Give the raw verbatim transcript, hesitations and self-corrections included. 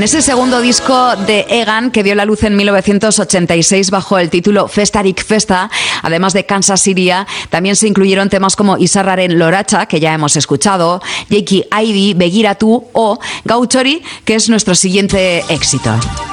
ese segundo disco de Egan, que vio la luz en mil novecientos ochenta y seis bajo el título Festarik Festa, además de Kansas City, también se incluyeron temas como Izarraren Loratxa, que ya hemos escuchado, Jaiki Aidi, Begiratu o Gauchori, que es nuestro siguiente éxito.